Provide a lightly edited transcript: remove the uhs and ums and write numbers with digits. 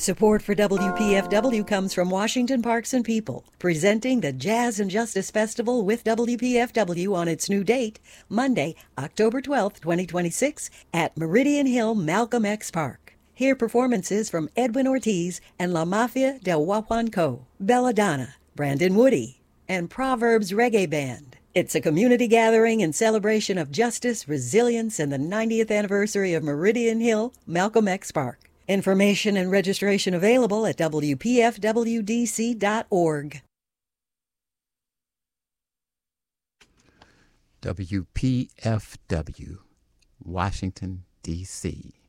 Support for WPFW comes from Washington Parks and People, presenting the Jazz and Justice Festival with WPFW on its new date, Monday, October 12th, 2026, at Meridian Hill Malcolm X Park. Hear performances from Edwin Ortiz and La Mafia del Huahuanco, Belladonna, Brandon Woody, and Proverbs Reggae Band. It's a community gathering in celebration of justice, resilience, and the 90th anniversary of Meridian Hill Malcolm X Park. Information and registration available at WPFWDC.org. WPFW, Washington, D.C.